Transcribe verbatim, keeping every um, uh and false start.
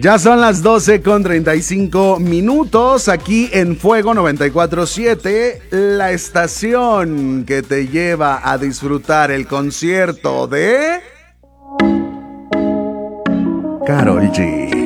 Ya son las doce con treinta y cinco minutos aquí en Fuego noventa y cuatro siete, la estación que te lleva a disfrutar el concierto de Karol G.